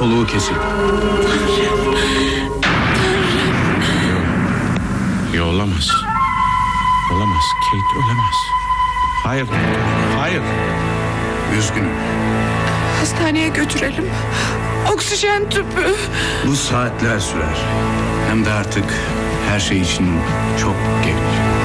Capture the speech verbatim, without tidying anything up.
soluğu kesildi. Yok, olamaz. Olamaz. Kate olamaz. Hayır, hayır. Üzgünüm. Hastaneye götürelim. Oksijen tüpü. Bu saatler sürer. Hem de artık her şey için çok geç.